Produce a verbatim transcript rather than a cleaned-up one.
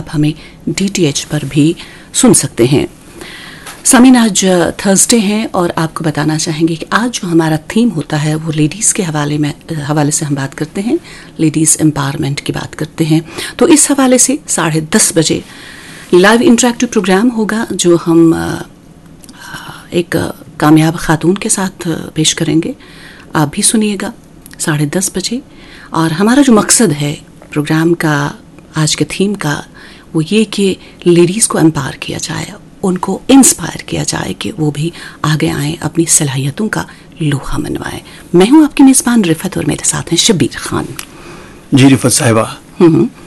आप हमें D T H पर भी सुन सकते हैं। सामीन, आज थर्सडे है और आपको बताना चाहेंगे कि आज जो हमारा थीम होता है वो लेडीज़ के हवाले में हवाले से हम बात करते हैं, लेडीज़ एम्पावरमेंट की बात करते हैं। तो इस हवाले से साढ़े दस बजे लाइव इंटरेक्टिव प्रोग्राम होगा जो हम एक कामयाब खातून के साथ पेश करेंगे। आप भी सुनिएगा साढ़े दस बजे। और हमारा जो मकसद है प्रोग्राम का, आज के थीम का, वो ये कि लेडीज़ को एम्पावर किया जाए, उनको इंस्पायर किया जाए कि वो भी आगे आएँ, अपनी सलाहियतों का लोहा मनवाएं। मैं हूँ आपकी मेज़बान रिफत और मेरे साथ हैं शब्बीर खान। जी रिफत साहिबा,